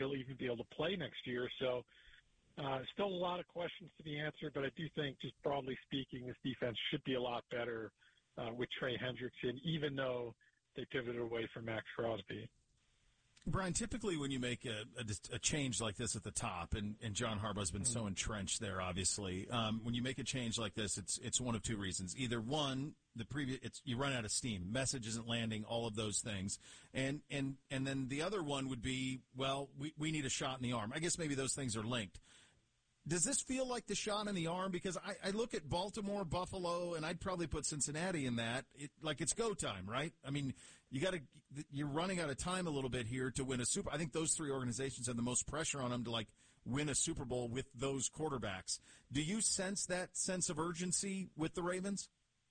he'll even be able to play next year. So still a lot of questions to be answered, but I do think, just broadly speaking, this defense should be a lot better with Trey Hendrickson, even though they pivoted away from Max Crosby. Brian, typically when you make a change like this at the top, and John Harbaugh's been so entrenched there, obviously, when you make a change like this, it's one of two reasons. Either one, you run out of steam, message isn't landing, all of those things, and then the other one would be, well, we need a shot in the arm. I guess maybe those things are linked. Does this feel like the shot in the arm? Because I look at Baltimore, Buffalo, and I'd probably put Cincinnati in that. Like it's go time, right? I mean, you're running out of time a little bit here to win a Super. I think those three organizations have the most pressure on them to win a Super Bowl with those quarterbacks. Do you sense that sense of urgency with the Ravens?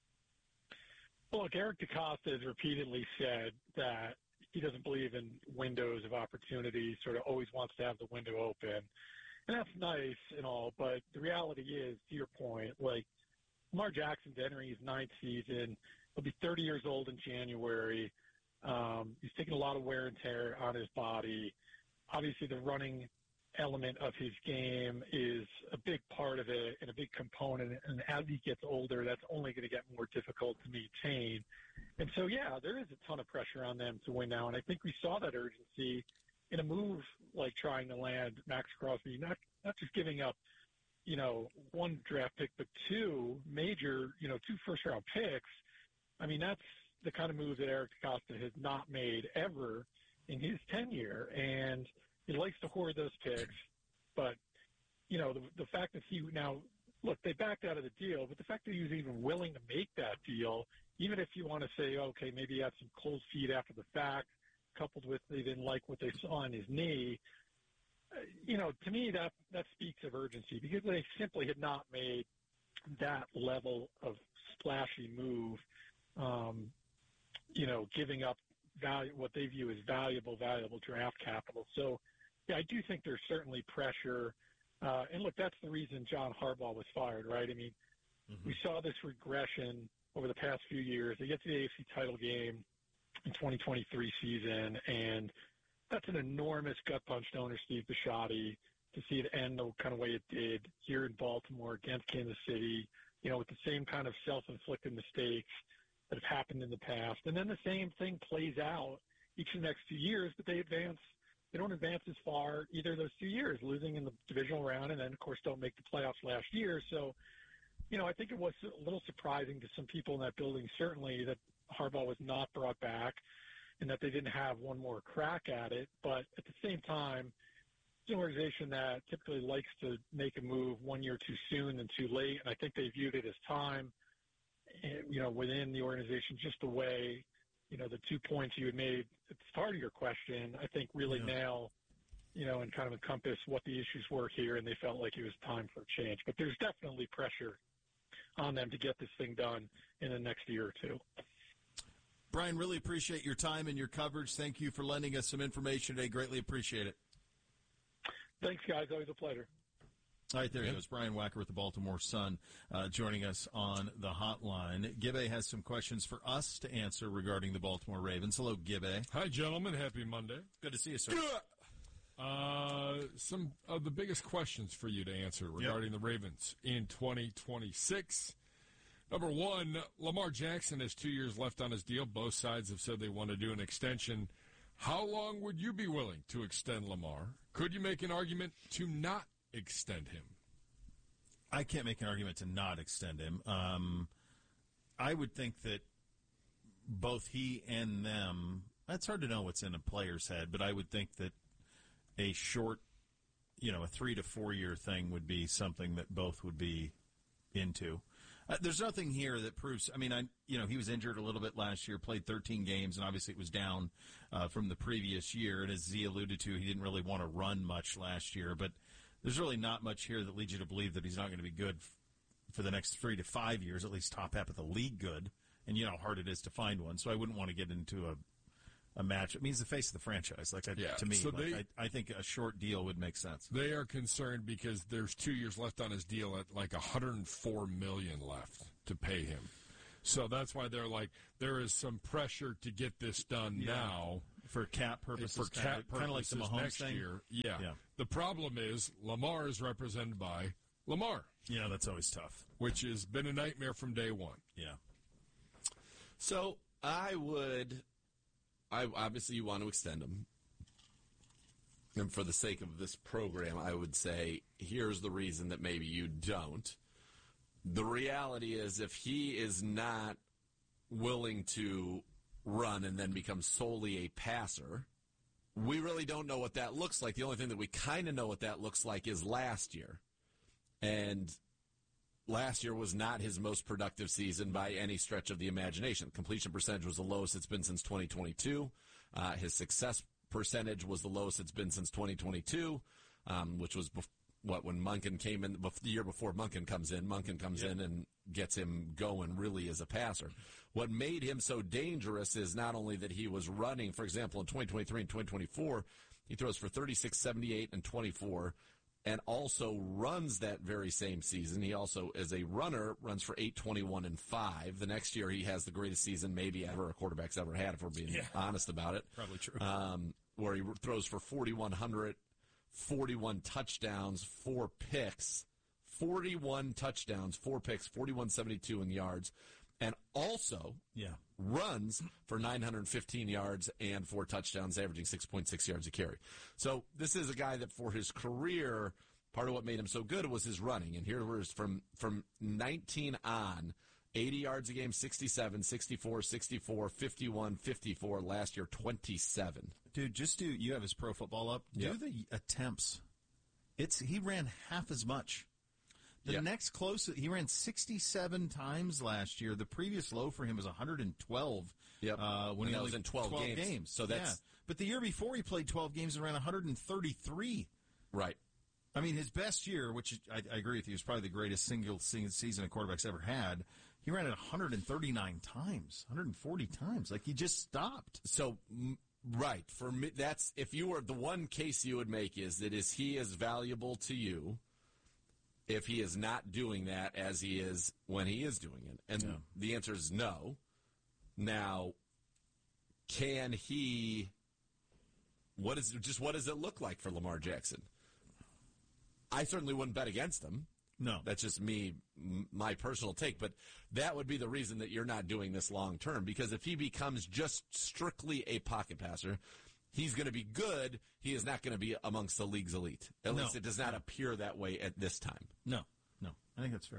Well, look, Eric DeCosta has repeatedly said that he doesn't believe in windows of opportunity, sort of always wants to have the window open. And that's nice and all, but the reality is, to your point, Lamar Jackson's entering his ninth season. He'll be 30 years old in January. He's taking a lot of wear and tear on his body. Obviously, the running element of his game is a big part of it and a big component. And as he gets older, that's only going to get more difficult to maintain. And so, yeah, there is a ton of pressure on them to win now. And I think we saw that urgency in a move like trying to land Max Crosby, not just giving up, one draft pick, but two first-round picks. I mean, that's the kind of move that Eric DeCosta has not made ever in his tenure, and he likes to hoard those picks. But, the fact that they backed out of the deal, but the fact that he was even willing to make that deal, even if you want to say, okay, maybe he had some cold feet after the fact, coupled with they didn't like what they saw on his knee, to me that speaks of urgency, because they simply had not made that level of splashy move, giving up what they view as valuable draft capital. So, yeah, I do think there's certainly pressure. And look, that's the reason John Harbaugh was fired, right? I mean, we saw this regression over the past few years. They get to the AFC title game in 2023 season, and that's an enormous gut punch to owner Steve Bisciotti to see it end the kind of way it did here in Baltimore against Kansas City, with the same kind of self-inflicted mistakes that have happened in the past. And then the same thing plays out each of the next few years, but they don't advance as far either of those 2 years, losing in the divisional round and then, of course, don't make the playoffs last year. So, I think it was a little surprising to some people in that building, certainly, that Harbaugh was not brought back and that they didn't have one more crack at it. But at the same time, it's an organization that typically likes to make a move 1 year too soon than too late, and I think they viewed it as time, within the organization, just the way, the 2 points you had made at the start of your question, I think really nail, and kind of encompass what the issues were here, and they felt like it was time for a change. But there's definitely pressure on them to get this thing done in the next year or two. Brian, really appreciate your time and your coverage. Thank you for lending us some information today. Greatly appreciate it. Thanks, guys. Always a pleasure. All right, there he goes. Brian Wacker with the Baltimore Sun joining us on the hotline. Gibbe has some questions for us to answer regarding the Baltimore Ravens. Hello, Gibbe. Hi, gentlemen. Happy Monday. Good to see you, sir. Some of the biggest questions for you to answer regarding the Ravens in 2026. Number one, Lamar Jackson has 2 years left on his deal. Both sides have said they want to do an extension. How long would you be willing to extend Lamar? Could you make an argument to not extend him? I can't make an argument to not extend him. I would think that both he and them, it's hard to know what's in a player's head, but I would think that a short, a 3 to 4 year thing would be something that both would be into. There's nothing here that proves. I mean, he was injured a little bit last year, played 13 games, and obviously it was down from the previous year. And as Z alluded to, he didn't really want to run much last year. But there's really not much here that leads you to believe that he's not going to be good for the next 3 to 5 years, at least top half of the league good. And you know how hard it is to find one. So I wouldn't want to get into a match. It means the face of the franchise. To me, so I think a short deal would make sense. They are concerned because there's 2 years left on his deal at like $104 million left to pay him. So that's why they're like, there is some pressure to get this done now. For cap purposes. Kind of like the Mahomes next thing. year. Yeah. The problem is Lamar is represented by Lamar. Yeah, that's always tough. Which has been a nightmare from day one. Yeah. So I obviously you want to extend him. And for the sake of this program, I would say here's the reason that maybe you don't. The reality is if he is not willing to run and then become solely a passer, we really don't know what that looks like. The only thing that we kind of know what that looks like is last year. And last year was not his most productive season by any stretch of the imagination. Completion percentage was the lowest it's been since 2022. His success percentage was the lowest it's been since 2022, which was when Monken came in, the year before Monken comes in. Monken comes in and gets him going really as a passer. What made him so dangerous is not only that he was running, for example, in 2023 and 2024, he throws for 36, 78, and 24, and also runs that very same season. He also, as a runner, runs for 8, 21, and 5. The next year, he has the greatest season maybe ever a quarterback's ever had, if we're being honest about it. Probably true. Where he throws for 4,100, 41 touchdowns, 4 picks. 41 touchdowns, 4 picks, 41.72 in yards, and also runs for 915 yards and 4 touchdowns, averaging 6.6 yards a carry. So this is a guy that for his career, part of what made him so good was his running. And here was from 19 on, 80 yards a game, 67, 64, 64, 51, 54. Last year, 27. Dude, you have his Pro Football up. Do the attempts. He ran half as much. The next closest, he ran 67 times last year. The previous low for him was 112. When he was in 12 games. So that's But the year before he played 12 games and ran 133. Right. I mean, his best year, which I agree with you, is probably the greatest single season a quarterback's ever had. He ran it 139 times, 140 times. Like, he just stopped. So, right. For me, that's, if you were, the one case you would make is that is he as valuable to you if he is not doing that as he is when he is doing it? And the answer is no. Now, can he, what does it look like for Lamar Jackson? I certainly wouldn't bet against him. No. That's just me, my personal take. But that would be the reason that you're not doing this long term. Because if he becomes just strictly a pocket passer, he's going to be good. He is not going to be amongst the league's elite. At least it does not appear that way at this time. No. I think that's fair.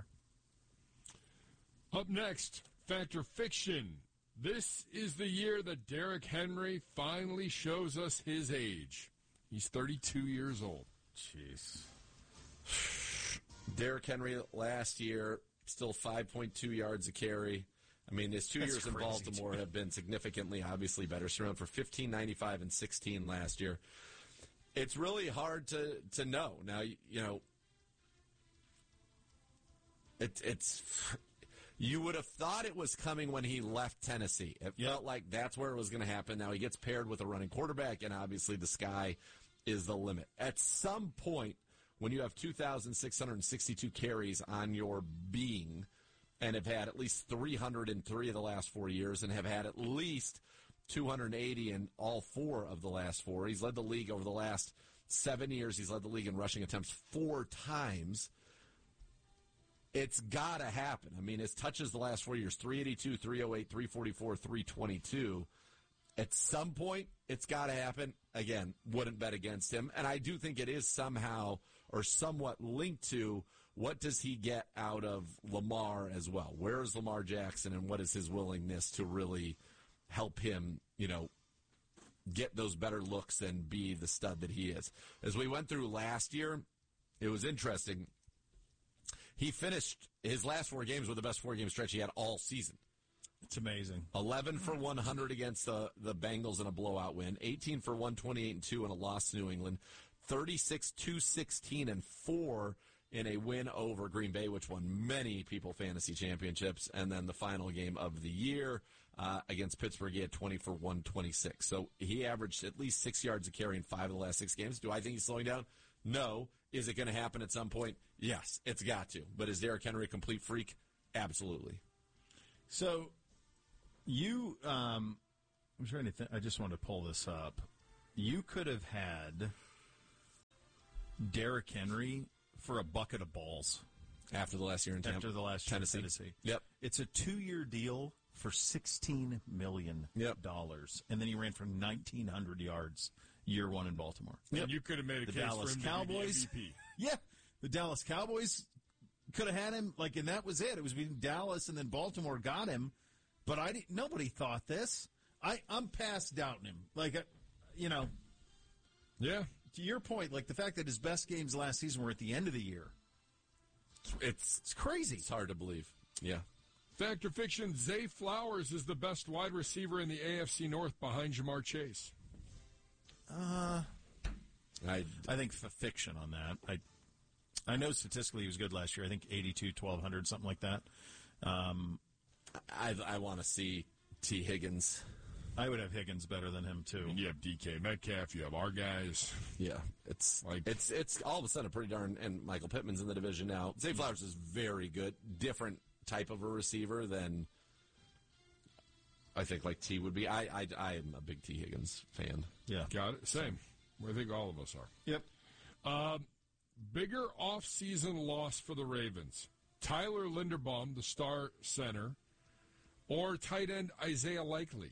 Up next, Fact or Fiction. This is the year that Derrick Henry finally shows us his age. He's 32 years old. Jeez. Derrick Henry last year, still 5.2 yards a carry. I mean, his 2 years in Baltimore have been significantly, obviously, better. So around for 15.95 and 16 last year. It's really hard to know. Now, you know, it's you would have thought it was coming when he left Tennessee. It felt like that's where it was going to happen. Now he gets paired with a running quarterback, and obviously the sky is the limit. At some point, when you have 2,662 carries on your being and have had at least 303 of the last 4 years and have had at least 280 in all 4 of the last 4. He's led the league over the last 7 years. He's led the league in rushing attempts 4 times. It's got to happen. I mean, his touches the last 4 years, 382, 308, 344, 322. At some point, it's got to happen. Again, wouldn't bet against him. And I do think it is somehow or somewhat linked to what does he get out of Lamar as well? Where is Lamar Jackson, and what is his willingness to really help him, you know, get those better looks and be the stud that he is? As we went through last year, it was interesting. He finished his last 4 games with the best 4-game stretch he had all season. It's amazing. 11 for 100 against the Bengals in a blowout win. 18 for 128 and 2 in a loss to New England. 36, 216 and 4 in a win over Green Bay, which won many people fantasy championships. And then the final game of the year against Pittsburgh, he had 20 for 126. So he averaged at least 6 yards a carry in 5 of the last 6 games. Do I think he's slowing down? No. Is it going to happen at some point? Yes, it's got to. But is Derrick Henry a complete freak? Absolutely. So you I'm trying to think. I just wanted to pull this up. You could have had Derrick Henry for a bucket of balls After the last year in Tampa. after the last year in Tennessee. Yep. It's a 2-year deal for $16 million. Yep. And then he ran for 1,900 yards year one in Baltimore. And you could have made a The case Dallas for him Cowboys. to be the MVP. Yeah, the Dallas Cowboys could have had him, and that was it. It was between Dallas and then Baltimore got him, but nobody thought this. I'm past doubting him. Yeah. To your point, the fact that his best games last season were at the end of the year. It's crazy. It's hard to believe. Yeah. Fact or fiction, Zay Flowers is the best wide receiver in the AFC North behind Jamar Chase. I think fiction on that. I know statistically he was good last year. I think 82, 1,200, something like that. I want to see T. Higgins. I would have Higgins better than him, too. And you have DK Metcalf, you have our guys. Yeah, it's all of a sudden a pretty darn, and Michael Pittman's in the division now. Zay Flowers is very good, different type of a receiver than I think T would be. I am a big T. Higgins fan. Yeah. Got it. Same. I think all of us are. Yep. Bigger off-season loss for the Ravens. Tyler Linderbaum, the star center, or tight end Isaiah Likely?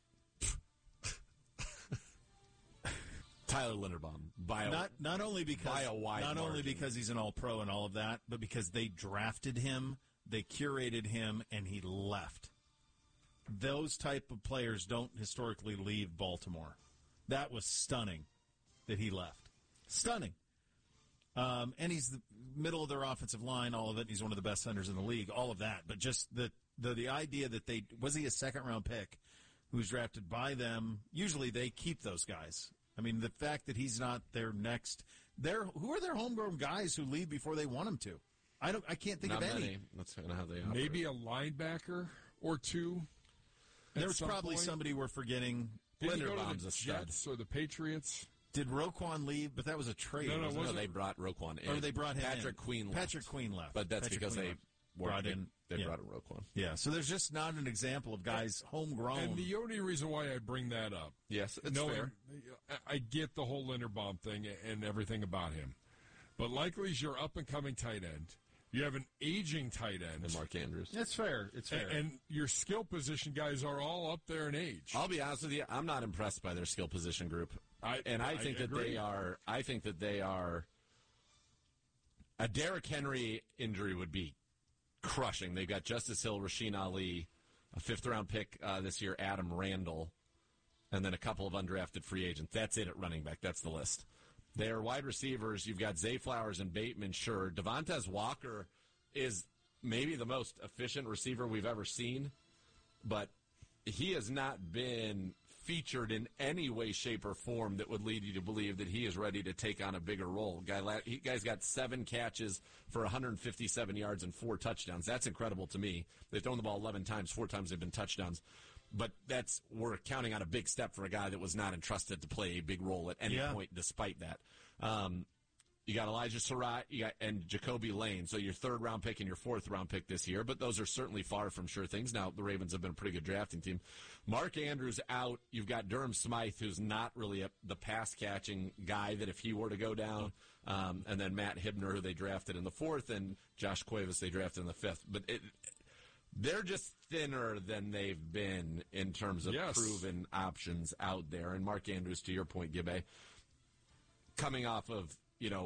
Tyler Linderbaum Not only because he's an All-Pro and all of that, but because they drafted him, they curated him, and he left. Those type of players don't historically leave Baltimore. That was stunning that he left. Stunning. And he's the middle of their offensive line, all of it. He's one of the best centers in the league, all of that. But just the idea that was he a second-round pick who was drafted by them? Usually they keep those guys. I mean, the fact that he's not their next – who are their homegrown guys who leave before they want him to? I can't think Not of any. many. That's kind of how they operate. Maybe a linebacker or two. There's probably somebody we're forgetting. Did he go Linderbaum's to a the stud. Jets or the Patriots? Did Roquan leave? But that was a trade. No, wasn't No, it? they brought Roquan in. Or they brought him Patrick in. Queen left. Patrick Queen left. But that's Patrick because Queen they left. brought in Roquan. Yeah, so there's just not an example of guys homegrown. And the only reason why I bring that up, Yes, it's fair. I get the whole Linderbaum thing and everything about him. But Likely's your up-and-coming tight end. You have an aging tight end. And Mark Andrews. It's fair. It's fair. And your skill position guys are all up there in age. I'll be honest with you. I'm not impressed by their skill position group. I think that agree. they are. I think that they are. A Derrick Henry injury would be crushing. They've got Justice Hill, Rasheen Ali, a 5th-round pick this year, Adam Randall, and then a couple of undrafted free agents. That's it at running back. That's the list. Their wide receivers, you've got Zay Flowers and Bateman, sure. Devontae Walker is maybe the most efficient receiver we've ever seen, but he has not been featured in any way, shape, or form that would lead you to believe that he is ready to take on a bigger role. Guy's got 7 catches for 157 yards and 4 touchdowns. That's incredible to me. They've thrown the ball 11 times. 4 times they've been touchdowns. But we're counting on a big step for a guy that was not entrusted to play a big role at any point despite that. You got Elijah Surratt and Jacoby Lane, so your 3rd-round pick and your 4th-round pick this year, but those are certainly far from sure things. Now, the Ravens have been a pretty good drafting team. Mark Andrews out. You've got Durham Smythe, who's not really the pass-catching guy that if he were to go down, and then Matt Hibner, who they drafted in the 4th, and Josh Cuevas they drafted in the 5th. But they're just thinner than they've been in terms of proven options out there. And Mark Andrews, to your point, Gibbe, coming off of,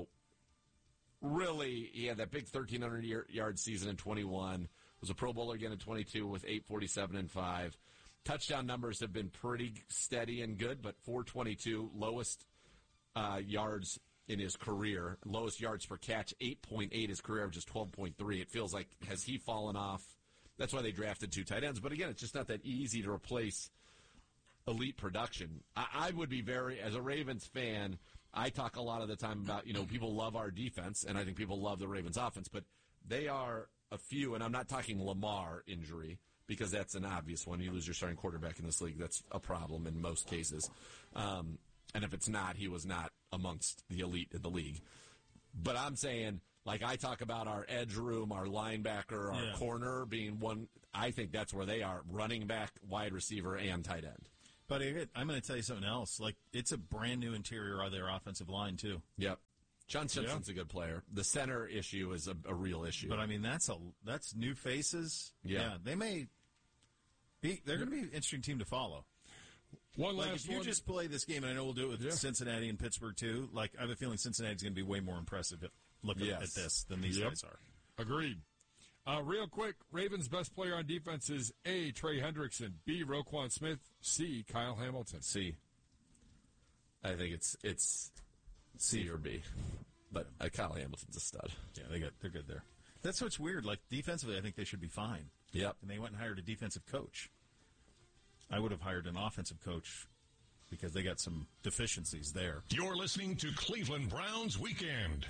really, he had that big 1,300-yard season in 21, was a Pro Bowler again in 22 with 847 and 5. Touchdown numbers have been pretty steady and good, but 422, lowest yards in his career, lowest yards per catch, 8.8, his career average is 12.3. It feels like, has he fallen off? That's why they drafted 2 tight ends. But again, it's just not that easy to replace elite production. I would be as a Ravens fan, I talk a lot of the time about, people love our defense, and I think people love the Ravens offense, but they are a few, and I'm not talking Lamar injury, because that's an obvious one. You lose your starting quarterback in this league, that's a problem in most cases. And if it's not, he was not amongst the elite in the league. But I'm saying, like I talk about our edge room, our linebacker, our corner being one, I think that's where they are, running back, wide receiver, and tight end. But I'm going to tell you something else. Like, it's a brand new interior of their offensive line, too. Yep. John Simpson's a good player. The center issue is a real issue. But, I mean, that's new faces. Yeah. They may be – they're going to be an interesting team to follow. One last if you just play this game, and I know we'll do it with Cincinnati and Pittsburgh, too, like, I have a feeling Cincinnati's going to be way more impressive at looking at this than these guys are. Agreed. Real quick, Ravens' best player on defense is A, Trey Hendrickson, B, Roquan Smith, C, Kyle Hamilton. C. I think it's C or B. But Kyle Hamilton's a stud. Yeah, they're good there. That's what's weird. Like, defensively, I think they should be fine. Yep. And they went and hired a defensive coach. I would have hired an offensive coach because they got some deficiencies there. You're listening to Cleveland Browns Weekend.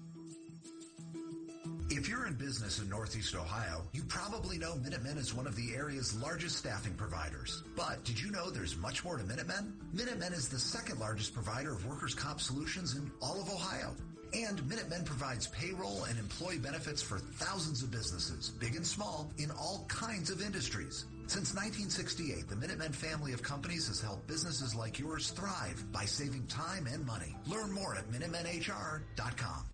If you're in business in Northeast Ohio, you probably know Minutemen is one of the area's largest staffing providers. But did you know there's much more to Minutemen? Minutemen is the second largest provider of workers' comp solutions in all of Ohio. And Minutemen provides payroll and employee benefits for thousands of businesses, big and small, in all kinds of industries. Since 1968, the Minutemen family of companies has helped businesses like yours thrive by saving time and money. Learn more at MinutemenHR.com.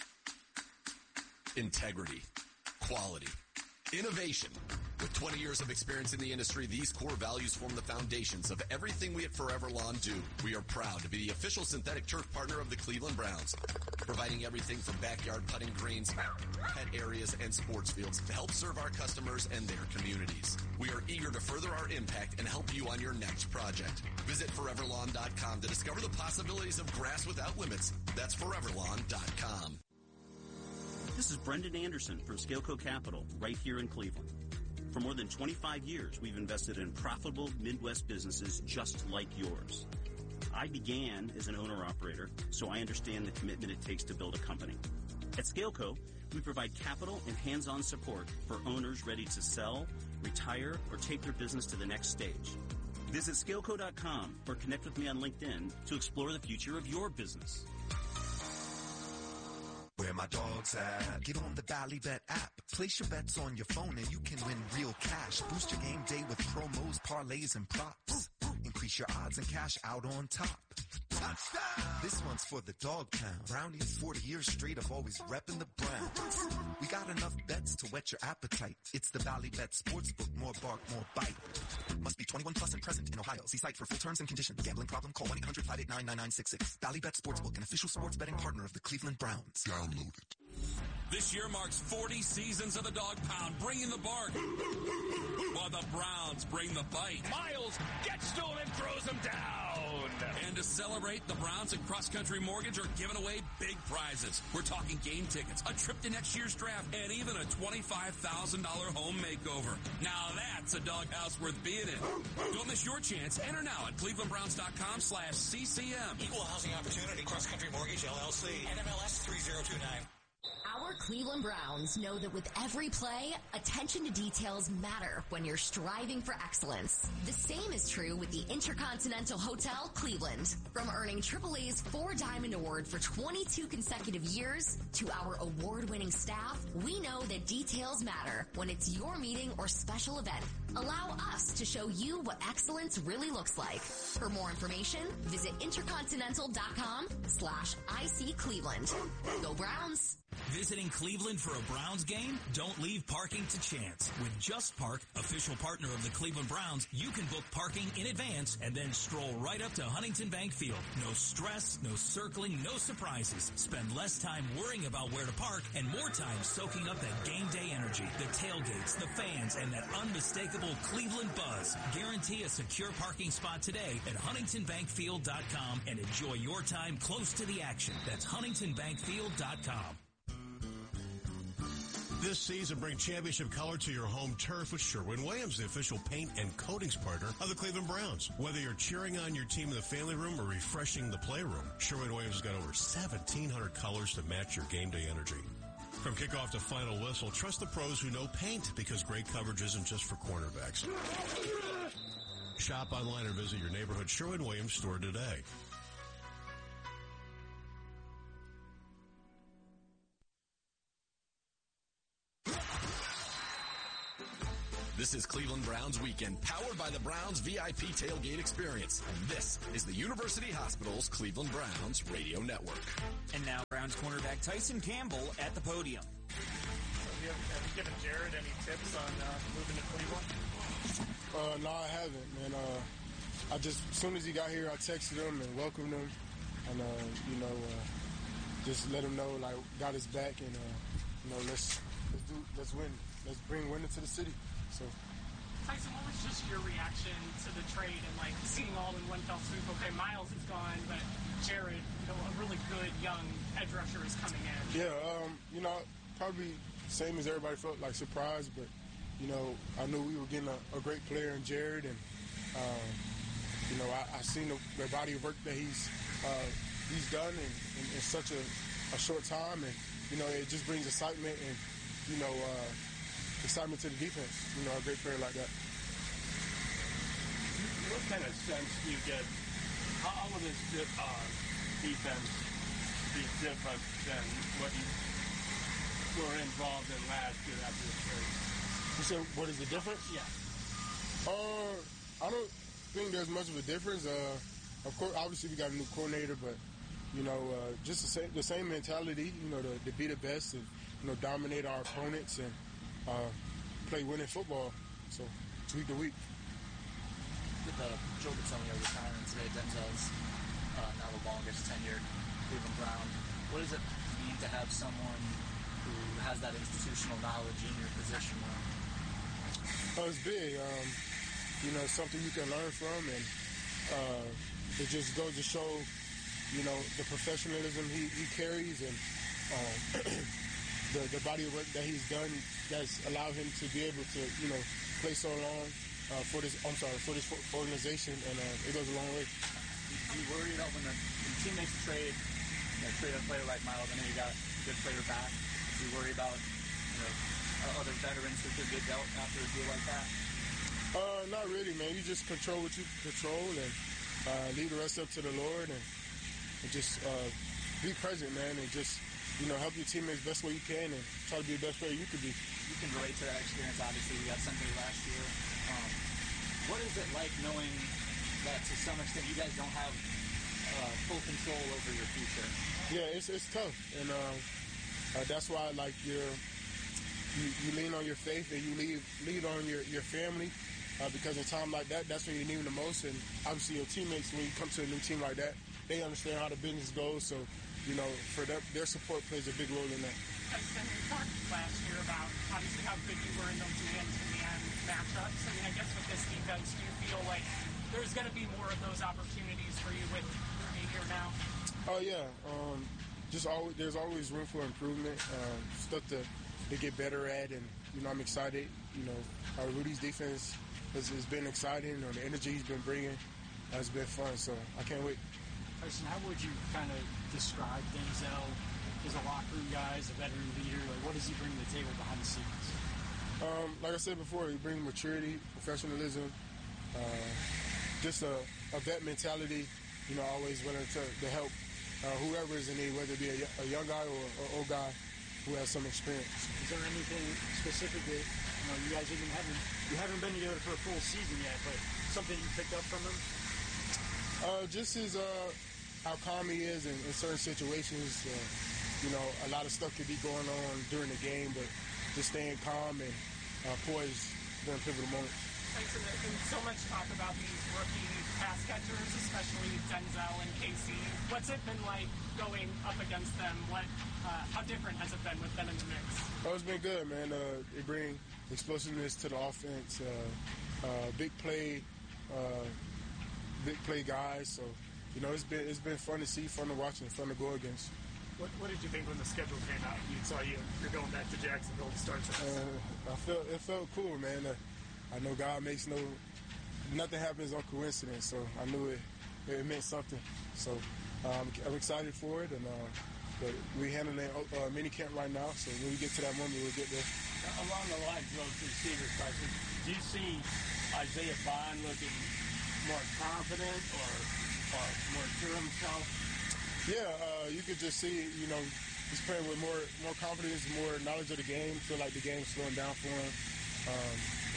Integrity, quality, innovation. With 20 years of experience in the industry, these core values form the foundations of everything we at Forever Lawn do. We are proud to be the official synthetic turf partner of the Cleveland Browns, providing everything from backyard putting greens, pet areas, and sports fields to help serve our customers and their communities. We are eager to further our impact and help you on your next project. Visit ForeverLawn.com to discover the possibilities of grass without limits. That's ForeverLawn.com. This is Brendan Anderson from Scaleco Capital, right here in Cleveland. For more than 25 years, we've invested in profitable Midwest businesses just like yours. I began as an owner-operator, so I understand the commitment it takes to build a company. At Scaleco, we provide capital and hands-on support for owners ready to sell, retire, or take their business to the next stage. Visit Scaleco.com or connect with me on LinkedIn to explore the future of your business. Where my dog's at. Get on the Ballybet app. Place your bets on your phone and you can win real cash. Boost your game day with promos, parlays, and props. Increase your odds and cash out on top. Touchdown! This one's for the dog pound. Brownies 40 years straight of always repping the Browns. We got enough bets to whet your appetite. It's the Ballybet Sportsbook. More bark, more bite. Must be 21 plus and present in Ohio. See site for full terms and conditions. Gambling problem? Call 1-800-589-9966. Ballybet Sportsbook, an official sports betting partner of the Cleveland Browns. Download it. This year marks 40 seasons of the Dog Pound, bringing the bark, while the Browns bring the bite. Miles gets to him and throws him down. And to celebrate, the Browns and Cross Country Mortgage are giving away big prizes. We're talking game tickets, a trip to next year's draft, and even a $25,000 home makeover. Now that's a doghouse worth being in. Don't miss your chance. Enter now at clevelandbrowns.com/CCM. Equal housing opportunity, Cross Country Mortgage, LLC, NMLS 3029. Our Cleveland Browns know that with every play, attention to details matter when you're striving for excellence. The same is true with the Intercontinental Hotel Cleveland. From earning AAA's 4 Diamond Award for 22 consecutive years to our award-winning staff, we know that details matter when it's your meeting or special event. Allow us to show you what excellence really looks like. For more information, visit intercontinental.com/IC Cleveland. Go Browns! Visiting Cleveland for a Browns game? Don't leave parking to chance. With Just Park, official partner of the Cleveland Browns, you can book parking in advance and then stroll right up to Huntington Bank Field. No stress, no circling, no surprises. Spend less time worrying about where to park and more time soaking up that game day energy, the tailgates, the fans, and that unmistakable Cleveland buzz. Guarantee a secure parking spot today at HuntingtonBankField.com and enjoy your time close to the action. That's HuntingtonBankField.com. This season, bring championship color to your home turf with Sherwin-Williams, the official paint and coatings partner of the Cleveland Browns. Whether you're cheering on your team in the family room or refreshing the playroom, Sherwin-Williams has got over 1,700 colors to match your game day energy. From kickoff to final whistle, trust the pros who know paint, because great coverage isn't just for cornerbacks. Shop online or visit your neighborhood Sherwin-Williams store today. This is Cleveland Browns Weekend, powered by the Browns VIP Tailgate Experience. And this is the University Hospital's Cleveland Browns Radio Network. And now Browns cornerback Tyson Campbell at the podium. Have you given Jared any tips on moving to Cleveland? No, I haven't, man. As soon as he got here, I texted him and welcomed him. And, just let him know, like, got his back and, let's win. Let's bring winning to the city. So, Tyson, what was just your reaction to the trade and like seeing all in one fell swoop? Okay, Miles is gone, but Jared, a really good young edge rusher is coming in. Yeah, probably same as everybody felt, like surprised, but I knew we were getting a great player in Jared, and I seen the body of work that he's done in such a short time, and it just brings excitement and excitement to the defense, a great player like that. What kind of sense do you get? How will this defense be different than what you were involved in last year after the trade? You said, what is the difference? Yeah. I don't think there's much of a difference. Of course, obviously we got a new coordinator, but just the same mentality, to be the best and dominate our opponents and play winning football. So week to week. With Joe Bitonio retiring today, Denzel's now the longest tenured Cleveland Brown. What does it mean to have someone who has that institutional knowledge in your position now? It's big. Something you can learn from, and it just goes to show, the professionalism he carries and the body of work that he's done that's allowed him to be able to, play so long for this organization, and it goes a long way. Do you worry about when the teammates trade a player like Miles? I know you got a good player back. Do you worry about other veterans who could get dealt after a deal like that? Not really, man. You just control what you control and leave the rest up to the Lord, and just be present, man, and just help your teammates best way you can and try to be the best player you could be. You can relate to that experience. Obviously, you got sent there last year. What is it like knowing that to some extent you guys don't have full control over your future? Yeah, it's tough, and that's why you lean on your faith and you lean on your family, because in a time like that, that's when you need them the most. And obviously your teammates, when you come to a new team like that, they understand how the business goes. So, for their support plays a big role in that. We talked last year about obviously how good you were in those man-to-man matchups. I mean, I guess with this defense, do you feel like there's going to be more of those opportunities for you with being here now? Oh, yeah. There's always room for improvement, stuff to get better at, and, I'm excited. Rudy's defense has been exciting. The energy he's been bringing has been fun, so I can't wait. Tyson, how would you kind of describe Denzel as a locker room guy, as a veteran leader? Like, what does he bring to the table behind the scenes? Like I said before, he brings maturity, professionalism, just a vet mentality, always willing to help whoever is in need, whether it be a young guy or an old guy who has some experience. Is there anything specific that you guys haven't been together for a full season yet, but something you picked up from him? Just how calm he is in certain situations. A lot of stuff could be going on during the game, but just staying calm and poised during pivotal moments. Tyson, there's so much talk about these rookie pass catchers, especially Denzel and Casey. What's it been like going up against them? How different has it been with them in the mix? Oh, it's been good, man. They bring explosiveness to the offense, big play guys. So, it's been fun to see, fun to watch, and fun to go against. What did you think when the schedule came out? You saw you're going back to Jacksonville to start this. It felt cool, man. I know God makes nothing happens on coincidence, so I knew it meant something. So I'm excited for it, and but we're handling mini camp right now. So when we get to that moment, we'll get there. Along the lines of those receivers, Tyson, do you see Isaiah Bond looking more confident or more sure himself? Yeah, you could just see, he's playing with more confidence, more knowledge of the game. Feel like the game's slowing down for him.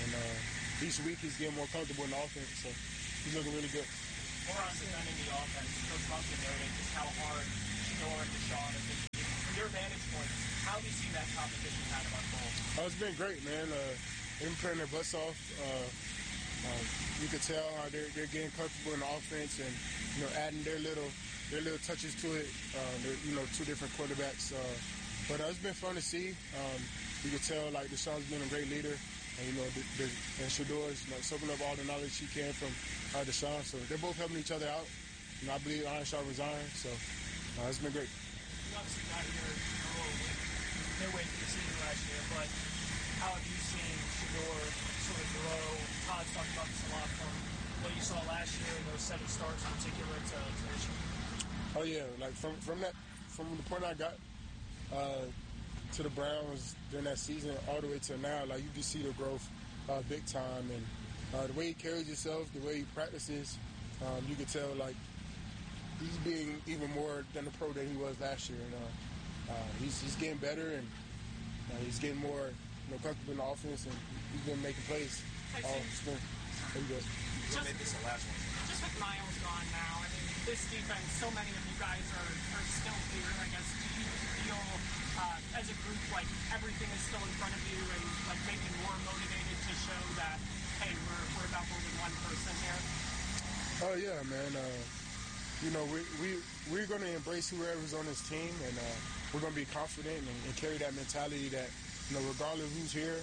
And each week he's getting more comfortable in the offense, so he's looking really good. More on defending the offense. Coach Monken noted just how hard Shedeur and Deshaun have been. From your vantage point, how have you seen that competition kind of unfold? It's been great, man. They've been playing their butts off. You could tell how they're getting comfortable in the offense and, adding their little touches to it. They're, two different quarterbacks. But it's been fun to see. You could tell, like, Deshaun's been a great leader. And, and Shedeur's soaking up all the knowledge he can from Deshaun. So they're both helping each other out. I believe iron sharpens iron. So it's been great. You obviously got here midway through the season last year, but how have you seen Shedeur sort of grow? Todd's talked about this a lot from what you saw last year and those 7 starts in particular to this year. Oh yeah, like from the point I got to the Browns during that season all the way to now, like you just see the growth big time, and the way he carries himself, the way he practices, you could tell like he's being even more than the pro that he was last year. He's getting better, and he's getting more comfortable in the offense, and he's been making plays all spring. There you go. Maybe this is the last one. Just with Miles gone now, I mean, this defense, so many of you guys are still here, I guess. Do you feel, as a group, like everything is still in front of you and like maybe more motivated to show that, hey, we're about more than one person here? Oh, yeah, man. We're going to embrace whoever's on this team, and we're going to be confident and carry that mentality that, regardless of who's here,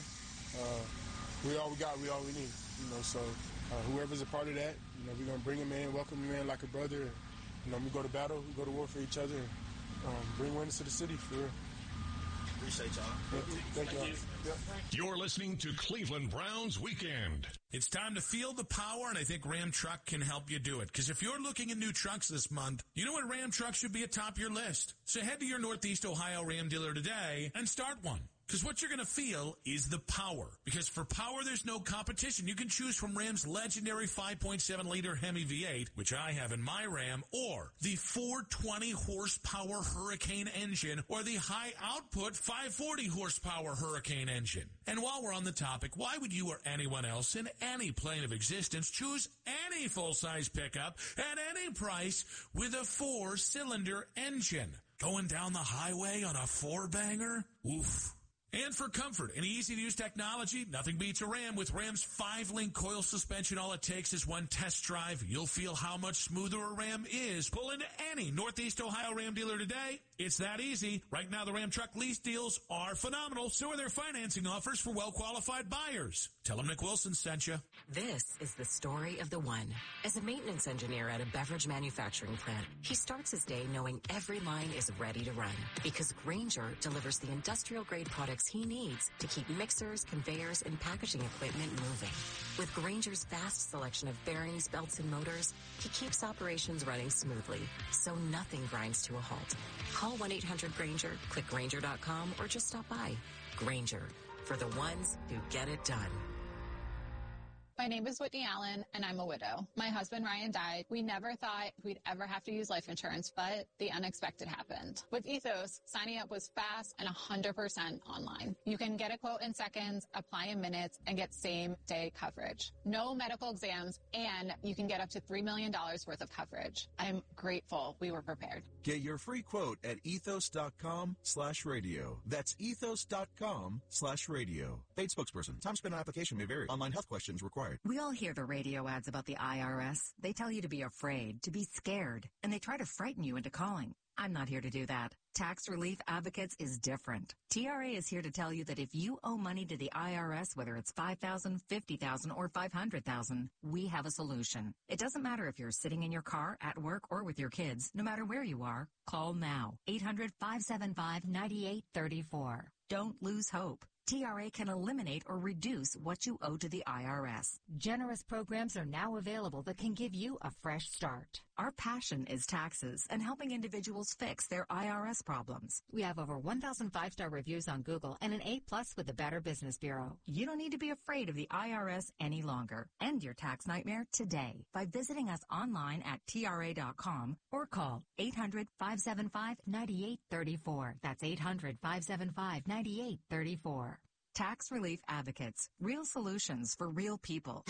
we all we got, we all we need. So whoever's a part of that, we're going to bring him in, welcome him in like a brother. We go to battle, we go to war for each other, and bring winners to the city for real. Appreciate y'all. Thank you. Yep. You're listening to Cleveland Browns Weekend. It's time to feel the power, and I think Ram Truck can help you do it. Because if you're looking at new trucks this month, you know what Ram Truck should be atop your list. So head to your Northeast Ohio Ram dealer today and start one. Because what you're going to feel is the power. Because for power, there's no competition. You can choose from Ram's legendary 5.7-liter Hemi V8, which I have in my Ram, or the 420-horsepower Hurricane engine, or the high-output 540-horsepower Hurricane engine. And while we're on the topic, why would you or anyone else in any plane of existence choose any full-size pickup at any price with a 4-cylinder engine? Going down the highway on a 4-banger? Oof. And for comfort and easy-to-use technology, nothing beats a Ram. With Ram's 5-link coil suspension, all it takes is one test drive. You'll feel how much smoother a Ram is. Pull into any Northeast Ohio Ram dealer today. It's that easy. Right now, the Ram truck lease deals are phenomenal. So are their financing offers for well-qualified buyers. Tell them Nick Wilson sent you. This is the story of the one. As a maintenance engineer at a beverage manufacturing plant, he starts his day knowing every line is ready to run. Because Grainger delivers the industrial-grade products he needs to keep mixers, conveyors, and packaging equipment moving. With Grainger's vast selection of bearings, belts, and motors, he keeps operations running smoothly, so nothing grinds to a halt. Call 1-800-GRAINGER, click Grainger.com, or just stop by. Grainger, for the ones who get it done. My name is Whitney Allen, and I'm a widow. My husband, Ryan, died. We never thought we'd ever have to use life insurance, but the unexpected happened. With Ethos, signing up was fast and 100% online. You can get a quote in seconds, apply in minutes, and get same-day coverage. No medical exams, and you can get up to $3 million worth of coverage. I'm grateful we were prepared. Get your free quote at ethos.com/radio. That's ethos.com/radio. Paid spokesperson. Time spent on application may vary. Online health questions required. We all hear the radio ads about the IRS. They tell you to be afraid, to be scared, and they try to frighten you into calling. I'm not here to do that. Tax Relief Advocates is different. TRA is here to tell you that if you owe money to the IRS, whether it's $5,000, $50,000, or $500,000, we have a solution. It doesn't matter if you're sitting in your car, at work, or with your kids. No matter where you are, call now. 800-575-9834. Don't lose hope. TRA can eliminate or reduce what you owe to the IRS. Generous programs are now available that can give you a fresh start. Our passion is taxes and helping individuals fix their IRS problems. We have over 1,000 5-star reviews on Google and an A+ with the Better Business Bureau. You don't need to be afraid of the IRS any longer. End your tax nightmare today by visiting us online at TRA.com or call 800-575-9834. That's 800-575-9834. Tax Relief Advocates. Real solutions for real people.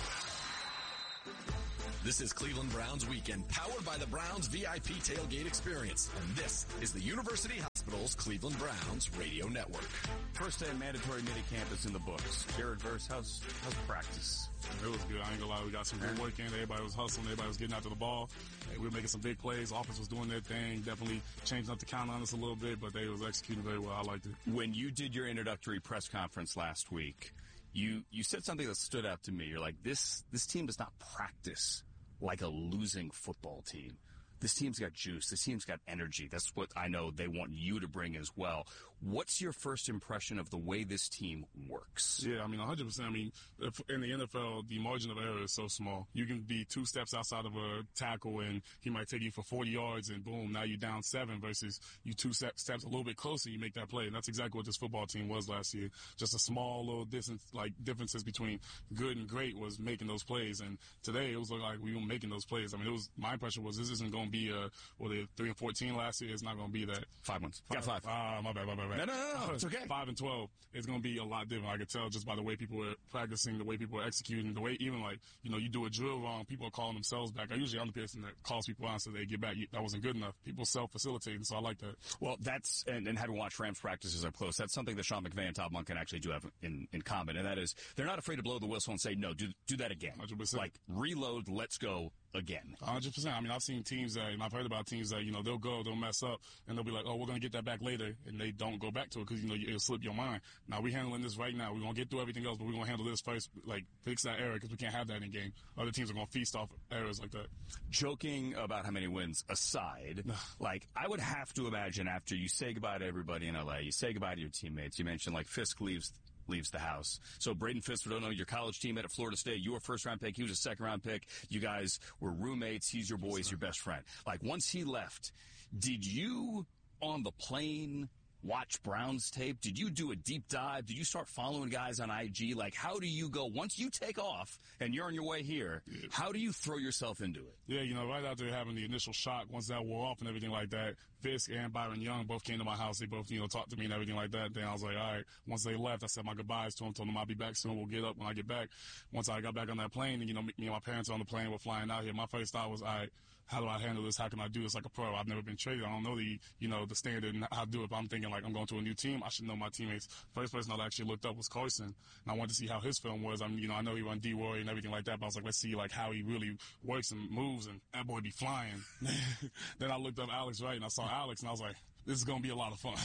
This is Cleveland Browns Weekend, powered by the Browns VIP Tailgate Experience. And this is the University Hospital's Cleveland Browns Radio Network. First day of mandatory minicamp is in the books. Jared Verse, how's practice? It was good. I ain't gonna lie. We got some good work in. Everybody was hustling. Everybody was getting after the ball. We were making some big plays. Offense was doing their thing. Definitely changing up the count on us a little bit, but they was executing very well. I liked it. When you did your introductory press conference last week, you said something that stood out to me. You're like, this team does not practice like a losing football team. This team's got juice. This team's got energy. That's what I know they want you to bring as well. What's your first impression of the way this team works? Yeah, I mean, 100%. I mean, in the NFL, the margin of error is so small. You can be 2 steps outside of a tackle, and he might take you for 40 yards, and boom, now you're down 7 versus you 2 steps a little bit closer, you make that play. And that's exactly what this football team was last year. Just a small little distance, like differences between good and great was making those plays. And today, it was like we were making those plays. I mean, my impression was this isn't going to be they 3-14 last year. It's not going to be that. 5 wins. Got 5. My bad. No, it's okay. 5-12. It's going to be a lot different. I could tell just by the way people were practicing, the way people were executing, the way even like, you do a drill wrong, people are calling themselves back. I'm the person that calls people on so they get back. That wasn't good enough. People self-facilitating, so I like that. Well, that's, and having watched Rams practices up close, that's something that Sean McVay and Todd Monken actually do have in common, and that is they're not afraid to blow the whistle and say, no, do that again. 100%. Like, reload, let's go again. 100%. I mean, I've seen teams that, and I've heard about teams that, they'll mess up, and they'll be like, oh, we're going to get that back later, and they don't go back to it because, it'll slip your mind. Now, we're handling this right now. We're going to get through everything else, but we're going to handle this first, like, fix that error because we can't have that in game. Other teams are going to feast off errors like that. Joking about how many wins aside, like, I would have to imagine after you say goodbye to everybody in LA, you say goodbye to your teammates, you mentioned, like, Fisk leaves the house. So Braden Fisk, we don't know, your college teammate at Florida State, you were a first-round pick, he was a second-round pick. You guys were roommates. He's your boy, he's your best friend. Like, once he left, did you, on the plane, watch Browns tape? Did you do a deep dive? Did you start following guys on IG? Like, how do you go, once you take off and you're on your way here, how do you throw yourself into it? Yeah, right out there having the initial shock, once that wore off and everything like that, Fisk and Byron Young both came to my house. They both, talked to me and everything like that. Then I was like, all right, once they left, I said my goodbyes to them, told them I'll be back soon. We'll get up when I get back. Once I got back on that plane, and, me and my parents are on the plane, we're flying out here. My first thought was, all right, how do I handle this? How can I do this like a pro? I've never been traded. I don't know the standard and how to do it. But I'm thinking like I'm going to a new team. I should know my teammates. First person I actually looked up was Carson, and I wanted to see how his film was. I know he run D-Roy and everything like that, but I was like, let's see like how he really works and moves, and that boy be flying. Then I looked up Alex Wright and I saw Alex, and I was like, this is going to be a lot of fun.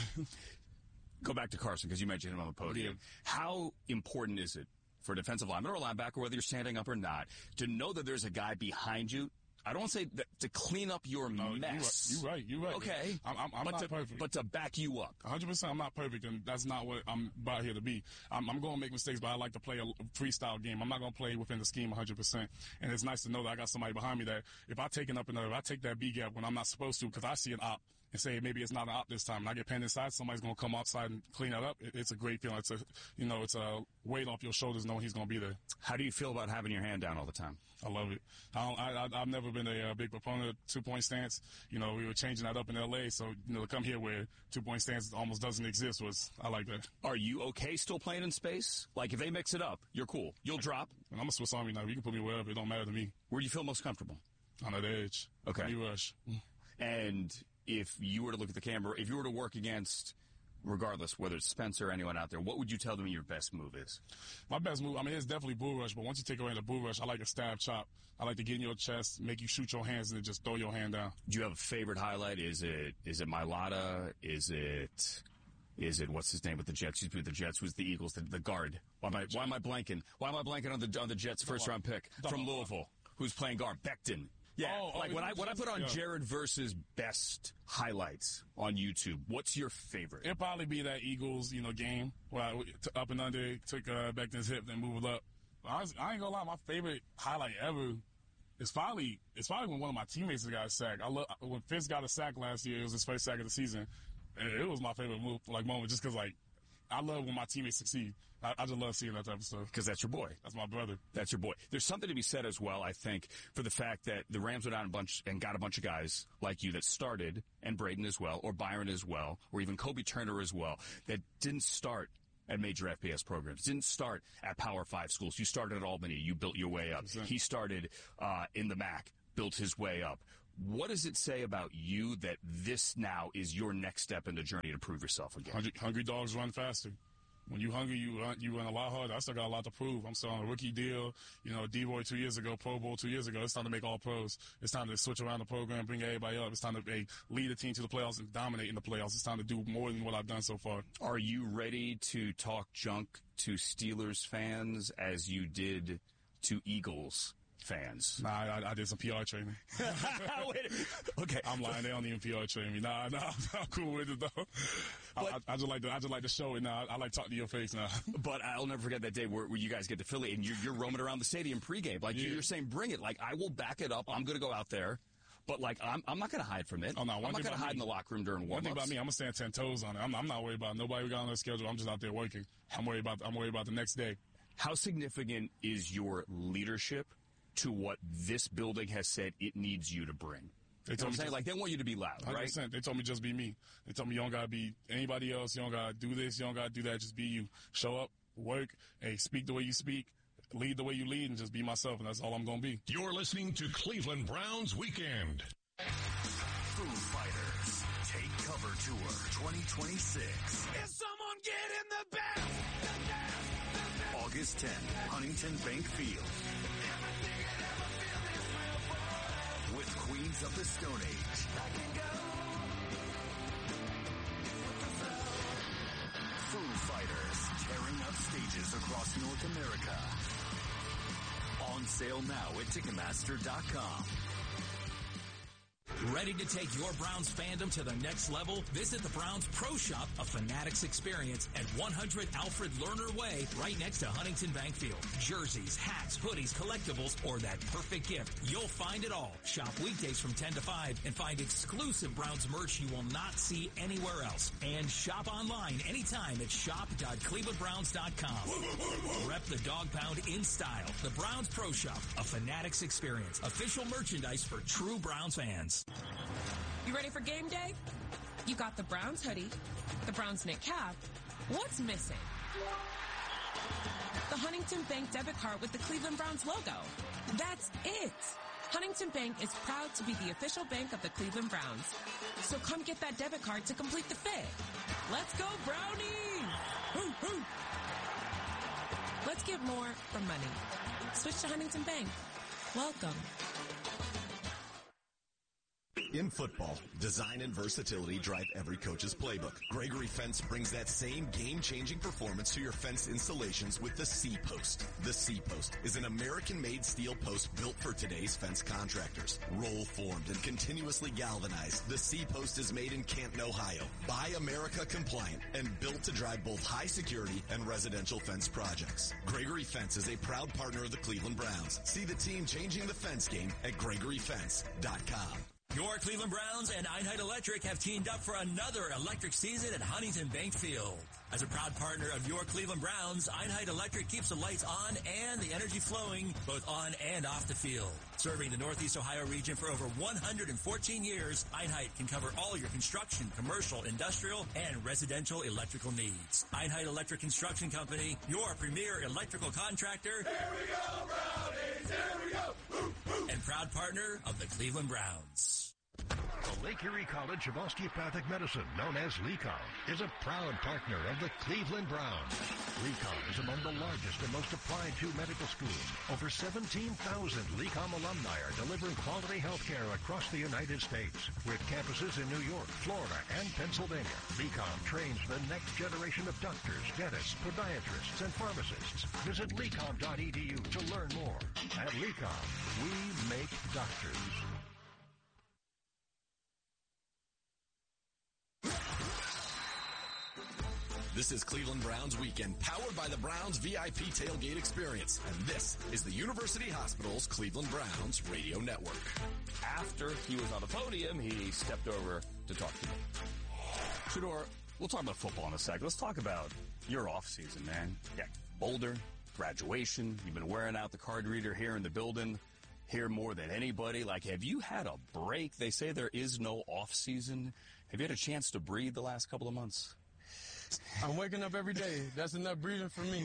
Go back to Carson because you mentioned him on the podium. How important is it for a defensive lineman or a linebacker, whether you're standing up or not, to know that there's a guy behind you? I don't want to say that to clean up your mess. You're right. Okay. I'm not perfect. But to back you up. 100%, I'm not perfect, and that's not what I'm about here to be. I'm going to make mistakes, but I like to play a freestyle game. I'm not going to play within the scheme 100%. And it's nice to know that I got somebody behind me that if I take if I take that B gap when I'm not supposed to because I see an op, and say maybe it's not an op this time, and I get pinned inside, somebody's going to come outside and clean that up. It's a great feeling. It's a weight off your shoulders knowing he's going to be there. How do you feel about having your hand down all the time? I love it. I've never been a big proponent of 2-point stance. We were changing that up in LA, so to come here where 2-point stance almost doesn't exist I like that. Are you okay still playing in space? Like if they mix it up, you're cool. You'll drop. And I'm a Swiss Army knife. You can put me wherever. It don't matter to me. Where do you feel most comfortable? On that edge. Okay. Any rush. And if you were to look at the camera, if you were to work against, regardless, whether it's Spencer or anyone out there, what would you tell them your best move is? My best move, it's definitely bull rush, but once you take away the bull rush, I like a stab chop. I like to get in your chest, make you shoot your hands, and then just throw your hand down. Do you have a favorite highlight? Is it Mailata? Is it what's his name with the Jets? He's with the Jets. Who's the Eagles? The guard. Why am I blanking? Why am I blanking on the Jets' first-round pick from Louisville? Who's playing guard? Becton. Yeah, when I put on Jared Verse's best highlights on YouTube, what's your favorite? It'll probably be that Eagles, game where I up and under, took Becton's hip, then moved up. I ain't gonna lie, my favorite highlight ever is probably when one of my teammates got a sack. When Fisk got a sack last year, it was his first sack of the season. It was my favorite moment, just because I love when my teammates succeed. I just love seeing that type of stuff. Because that's your boy. That's my brother. That's your boy. There's something to be said as well, I think, for the fact that the Rams went out and got a bunch of guys like you that started, and Braden as well, or Byron as well, or even Kobe Turner as well, that didn't start at major FBS programs. Didn't start at Power 5 schools. You started at Albany. You built your way up. Exactly. He started in the MAC, built his way up. What does it say about you that this now is your next step in the journey to prove yourself again? Hungry dogs run faster. When you hungry, you run a lot harder. I still got a lot to prove. I'm still on a rookie deal. D-Boy 2 years ago, Pro Bowl 2 years ago. It's time to make all pros. It's time to switch around the program, bring everybody up. It's time to lead the team to the playoffs and dominate in the playoffs. It's time to do more than what I've done so far. Are you ready to talk junk to Steelers fans as you did to Eagles fans? Nah, I did some PR training. Okay. I'm lying. They don't even PR train me. Nah, I'm cool with it though. I just like to show it now. I like talk to your face now. But I'll never forget that day where you guys get to Philly and you're roaming around the stadium pregame. Like you're saying, bring it. Like I will back it up. I'm going to go out there. But, like, I'm not going to hide from it. Oh, no, I'm not going to hide in the locker room during warm-ups. One thing about me, I'm going to stand 10 toes on it. I'm not worried about nobody we got on their schedule. I'm just out there working. I'm worried about the next day. How significant is your leadership to what this building has said it needs you to bring? They told me they want you to be loud, 100%. Right? They told me just be me. They told me you don't got to be anybody else. You don't got to do this. You don't got to do that. Just be you. Show up, work, speak the way you speak. Lead the way you lead and just be myself, and that's all I'm going to be. You're listening to Cleveland Browns Weekend. Foo Fighters Take Cover Tour 2026. Is someone getting the best? August 10th, Huntington Bank Field. With Queens of the Stone Age. Foo Fighters tearing up stages across North America. On sale now at Ticketmaster.com. Ready to take your Browns fandom to the next level? Visit the Browns Pro Shop, a Fanatics experience at 100 Alfred Lerner Way, right next to Huntington Bank Field. Jerseys, hats, hoodies, collectibles, or that perfect gift. You'll find it all. Shop weekdays from 10 to 5 and find exclusive Browns merch you will not see anywhere else. And shop online anytime at shop.clevelandbrowns.com. Rep the dog pound in style. The Browns Pro Shop, a Fanatics experience. Official merchandise for true Browns fans. You ready for game day? You got the Browns hoodie, the Browns knit cap. What's missing? The Huntington Bank debit card with the Cleveland Browns logo. That's it. Huntington Bank is proud to be the official bank of the Cleveland Browns. So come get that debit card to complete the fit. Let's go, Brownies! Woo, woo. Let's get more for money. Switch to Huntington Bank. Welcome. In football, design and versatility drive every coach's playbook. Gregory Fence brings that same game-changing performance to your fence installations with the C-Post. The C-Post is an American-made steel post built for today's fence contractors. Roll-formed and continuously galvanized, the C-Post is made in Canton, Ohio. Buy America compliant and built to drive both high security and residential fence projects. Gregory Fence is a proud partner of the Cleveland Browns. See the team changing the fence game at GregoryFence.com. Your Cleveland Browns and Einheit Electric have teamed up for another electric season at Huntington Bank Field. As a proud partner of your Cleveland Browns, Einheit Electric keeps the lights on and the energy flowing both on and off the field. Serving the Northeast Ohio region for over 114 years, Einheit can cover all your construction, commercial, industrial, and residential electrical needs. Einheit Electric Construction Company, your premier electrical contractor. Here we go, Brownies! Here we go! Woo, woo. And proud partner of the Cleveland Browns. The Lake Erie College of Osteopathic Medicine, known as LECOM, is a proud partner of the Cleveland Browns. LECOM is among the largest and most applied to medical schools. Over 17,000 LECOM alumni are delivering quality health care across the United States. With campuses in New York, Florida, and Pennsylvania, LECOM trains the next generation of doctors, dentists, podiatrists, and pharmacists. Visit LECOM.edu to learn more. At LECOM, we make doctors. This is Cleveland Browns Weekend, powered by the Browns VIP Tailgate Experience. And this is the University Hospital's Cleveland Browns Radio Network. After he was on the podium, he stepped over to talk to me. Shedeur, we'll talk about football in a second. Let's talk about your offseason, man. Yeah, Boulder, graduation. You've been wearing out the card reader here in the building, here more than anybody. Like, have you had a break? They say there is no offseason. Have you had a chance to breathe the last couple of months? I'm waking up every day. That's enough breathing for me.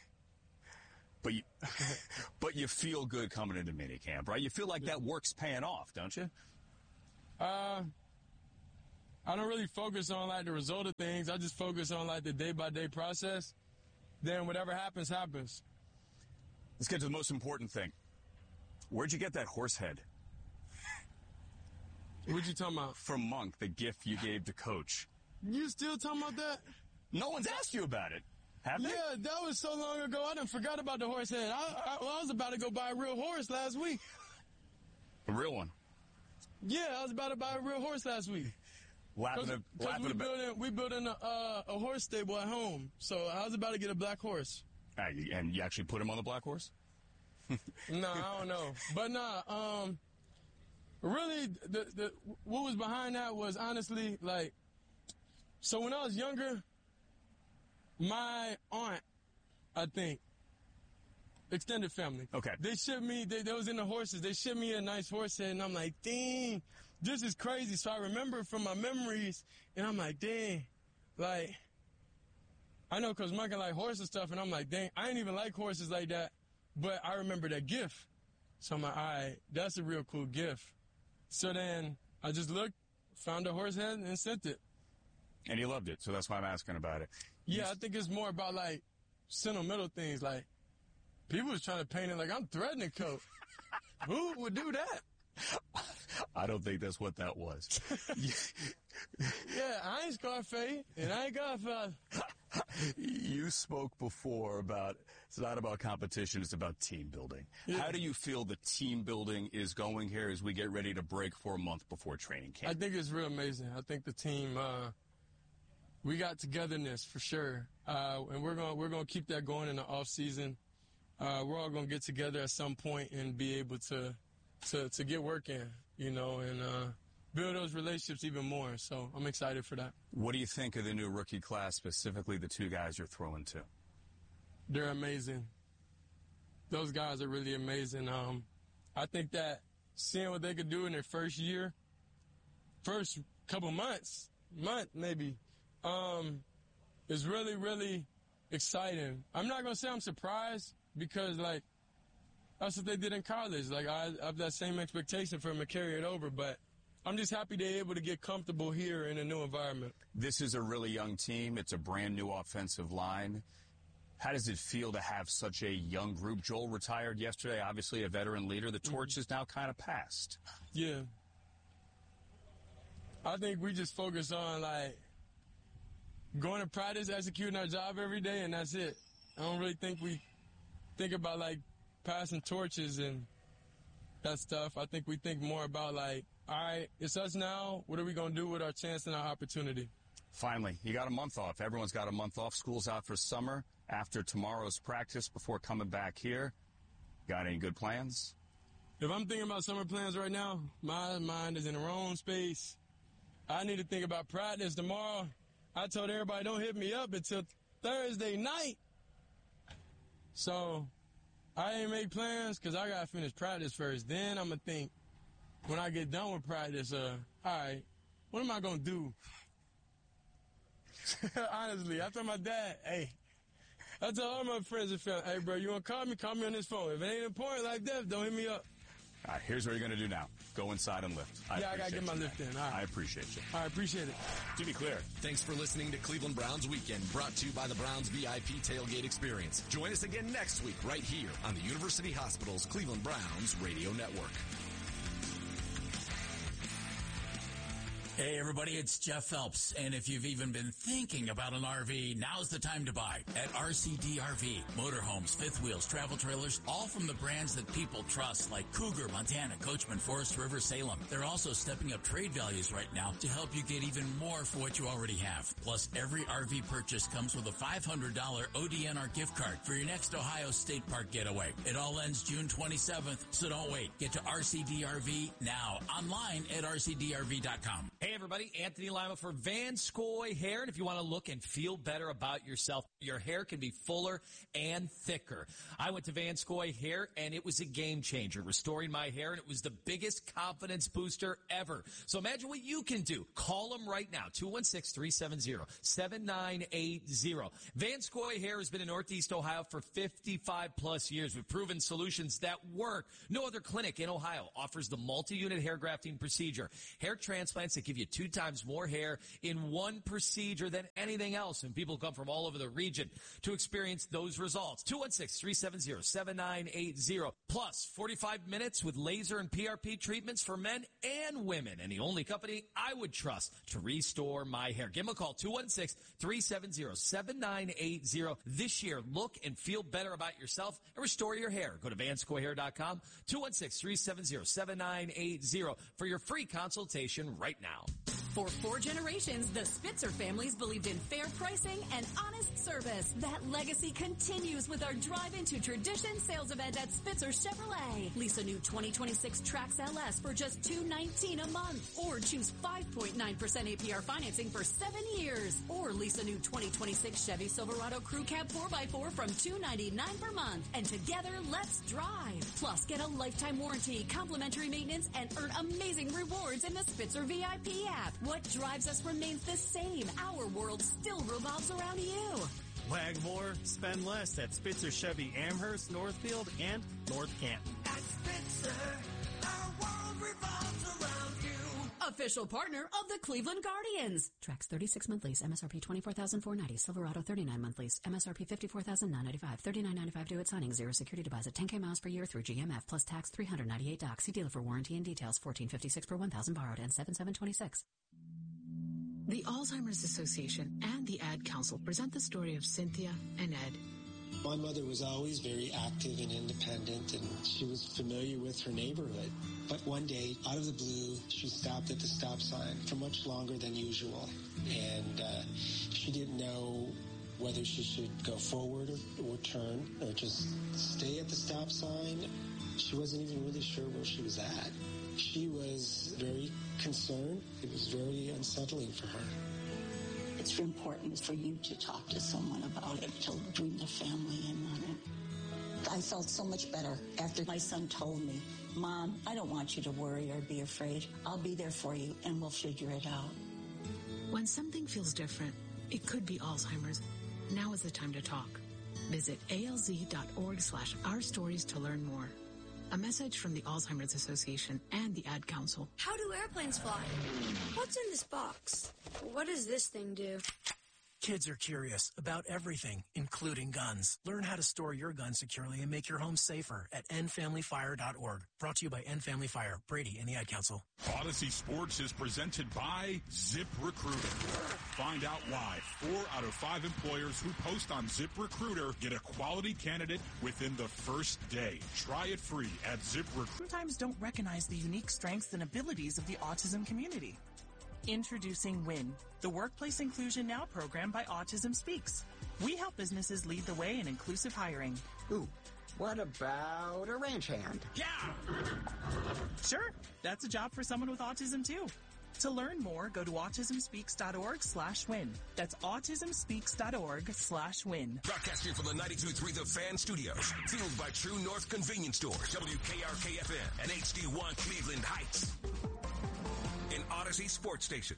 But you feel good coming into minicamp, right? You feel like that work's paying off, don't you? I don't really focus on, like, the result of things. I just focus on, like, the day-by-day process. Then whatever happens, happens. Let's get to the most important thing. Where'd you get that horse head? What you talking about? From Monk, the gift you gave to Coach. You still talking about that? No one's asked you about it. Have they? Yeah, that was so long ago. I done forgot about the horse head. I was about to go buy a real horse last week. A real one? Yeah, I was about to buy a real horse last week. We building a horse stable at home, so I was about to get a black horse. And you actually put him on the black horse? No, I don't know. But really, what was behind that was honestly, like, so when I was younger, my aunt, I think, extended family. Okay. They shipped me, they was in the horses, they shipped me a nice horse head, and I'm like, dang, this is crazy. So I remember from my memories, and I'm like, dang, like, I know because Mike like horses and stuff, and I'm like, dang, I ain't even like horses like that, but I remember that gift. So I'm like, all right, that's a real cool gift. So then I just looked, found a horse head, and sent it. And you loved it, so that's why I'm asking about it. Yeah, I think it's more about, like, sentimental things. Like, people was trying to paint it like I'm threatening Coach. Who would do that? I don't think that's what that was. Yeah, I ain't Scarface, and I ain't Godfather. You spoke before about, it's not about competition, it's about team building. Yeah. How do you feel the team building is going here as we get ready to break for a month before training camp? I think it's real amazing. I think the team, we got togetherness for sure, and we're gonna keep that going in the off season. We're all gonna get together at some point and be able to get work in, you know, and build those relationships even more. So I'm excited for that. What do you think of the new rookie class, specifically the two guys you're throwing to? They're amazing. Those guys are really amazing. I think that seeing what they could do in their first year, first couple month maybe. Is really, really exciting. I'm not going to say I'm surprised because, like, that's what they did in college. Like, I have that same expectation for them to carry it over, but I'm just happy they're able to get comfortable here in a new environment. This is a really young team. It's a brand new offensive line. How does it feel to have such a young group? Joel retired yesterday, obviously a veteran leader. The torch is now kind of passed. Yeah. I think we just focus on, like, going to practice, executing our job every day, and that's it. I don't really think we think about, like, passing torches and that stuff. I think we think more about, like, all right, it's us now. What are we going to do with our chance and our opportunity? Finally, you got a month off. Everyone's got a month off. School's out for summer after tomorrow's practice before coming back here. Got any good plans? If I'm thinking about summer plans right now, my mind is in the wrong space. I need to think about practice tomorrow. I told everybody don't hit me up until Thursday night. So I ain't make plans because I got to finish practice first. Then I'm going to think when I get done with practice, all right, what am I going to do? Honestly, I told my dad, hey, I told all my friends and family, hey, bro, you want to call me? Call me on this phone. If it ain't important like that, don't hit me up. All right, here's what you're going to do now. Go inside and lift. I got to get my lift in. All right. I appreciate you. I appreciate it. To be clear. Thanks for listening to Cleveland Browns Weekend, brought to you by the Browns VIP Tailgate Experience. Join us again next week right here on the University Hospital's Cleveland Browns Radio Network. Hey everybody, it's Jeff Phelps, and if you've even been thinking about an RV, now's the time to buy at RCD RV. Motorhomes, fifth wheels, travel trailers, all from the brands that people trust, like Cougar, Montana, Coachman, Forest River, Salem. They're also stepping up trade values right now to help you get even more for what you already have. Plus, every RV purchase comes with a $500 ODNR gift card for your next Ohio State Park getaway. It all ends June 27th, so don't wait. Get to RCD RV now, online at rcdrv.com. Hey, everybody. Anthony Lima for Vanscoy Hair. And if you want to look and feel better about yourself, your hair can be fuller and thicker. I went to Vanscoy Hair, and it was a game changer, restoring my hair, and it was the biggest confidence booster ever. So imagine what you can do. Call them right now, 216-370-7980. Vanscoy Hair has been in Northeast Ohio for 55-plus years with proven solutions that work. No other clinic in Ohio offers the multi-unit hair grafting procedure. Hair transplants that give you 2 times more hair in one procedure than anything else. And people come from all over the region to experience those results. 216-370-7980. Plus 45 minutes with laser and PRP treatments for men and women. And the only company I would trust to restore my hair. Give them a call, 216-370-7980. This year, look and feel better about yourself and restore your hair. Go to vanscoyhair.com, 216-370-7980 for your free consultation right now. For 4 generations, the Spitzer families believed in fair pricing and honest service. That legacy continues with our Drive Into Tradition sales event at Spitzer Chevrolet. Lease a new 2026 Trax LS for just $219 a month, or choose 5.9% APR financing for 7 years, or lease a new 2026 Chevy Silverado Crew Cab 4x4 from $299 per month. And together, let's drive. Plus, get a lifetime warranty, complimentary maintenance, and earn amazing rewards in the Spitzer VIP app. What drives us remains the same. Our world still revolves around you. Wag more, spend less at Spitzer Chevy Amherst, Northfield, and North Canton. At Spitzer, our world revolves around you. Official partner of the Cleveland Guardians. Trax 36-month lease, MSRP $24,490. Silverado 39-month lease, MSRP $54,995. $39.95 due at signing. 0 security deposit. 10K miles per year through GMF plus tax. $398. See dealer for warranty and details. $14.56 per 1,000 borrowed and $7,726. The Alzheimer's Association and the Ad Council present the story of Cynthia and Ed. My mother was always very active and independent, and she was familiar with her neighborhood. But one day, out of the blue, she stopped at the stop sign for much longer than usual. And she didn't know whether she should go forward or turn or just stay at the stop sign. She wasn't even really sure where she was at. She was very concerned. It was very unsettling for her. It's important for you to talk to someone about it, to bring the family in on it. I felt so much better after my son told me, Mom, I don't want you to worry or be afraid. I'll be there for you and we'll figure it out. When something feels different, it could be Alzheimer's. Now is the time to talk. Visit alz.org/ourstories to learn more. A message from the Alzheimer's Association and the Ad Council. How do airplanes fly? What's in this box? What does this thing do? Kids are curious about everything, including guns. Learn how to store your gun securely and make your home safer at endfamilyfire.org. Brought to you by End Family Fire, Brady, and the Ad Council. Odyssey Sports is presented by ZipRecruiter. Find out why 4 out of 5 employers who post on ZipRecruiter get a quality candidate within the first day. Try it free at ZipRecruiter. Sometimes don't recognize the unique strengths and abilities of the autism community. Introducing WIN, the Workplace Inclusion Now program by Autism Speaks. We help businesses lead the way in inclusive hiring. Ooh, what about a ranch hand? Yeah! Sure, that's a job for someone with autism too. To learn more, go to autismspeaks.org/win. That's autismspeaks.org/win. Broadcasting from the 92.3 The Fan Studios. Fueled by True North Convenience Stores. WKRK-FM and HD1 Cleveland Heights. An Odyssey Sports Station.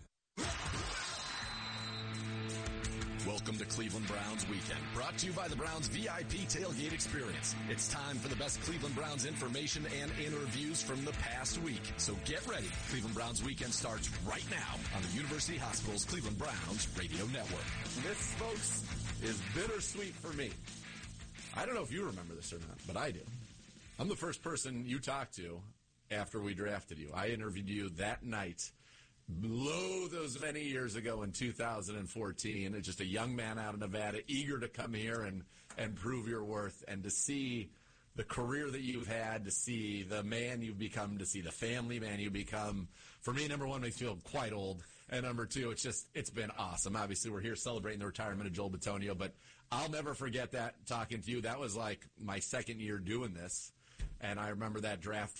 Welcome to Cleveland Browns Weekend, brought to you by the Browns VIP Tailgate Experience. It's time for the best Cleveland Browns information and interviews from the past week. So get ready. Cleveland Browns Weekend starts right now on the University Hospital's Cleveland Browns Radio Network. This, folks, is bittersweet for me. I don't know if you remember this or not, but I do. I'm the first person you talked to after we drafted you. I interviewed you that night. Those many years ago in 2014, just a young man out of Nevada, eager to come here and prove your worth, and to see the career that you've had, to see the man you've become, to see the family man you've become. For me, number one, makes me feel quite old, and number two, it's been awesome. Obviously, we're here celebrating the retirement of Joel Bitonio, but I'll never forget that, talking to you. That was like my second year doing this, and I remember that draft